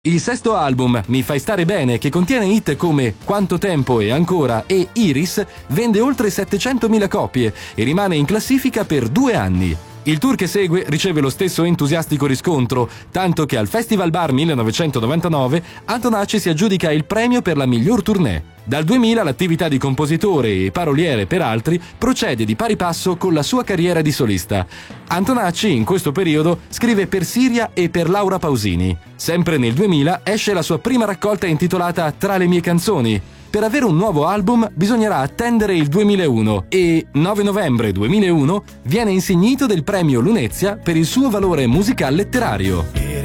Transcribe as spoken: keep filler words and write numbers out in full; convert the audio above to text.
Il sesto album, Mi fai stare bene, che contiene hit come Quanto tempo e ancora e Iris, vende oltre settecentomila copie e rimane in classifica per due anni. Il tour che segue riceve lo stesso entusiastico riscontro, tanto che al Festival Bar millenovecentonovantanove Antonacci si aggiudica il premio per la miglior tournée. Dal duemila l'attività di compositore e paroliere per altri procede di pari passo con la sua carriera di solista. Antonacci in questo periodo scrive per Siria e per Laura Pausini. Sempre nel duemila esce la sua prima raccolta intitolata Tra le mie canzoni. Per avere un nuovo album bisognerà attendere il duemilauno e, nove novembre duemilauno, viene insignito del premio Lunezia per il suo valore musical letterario.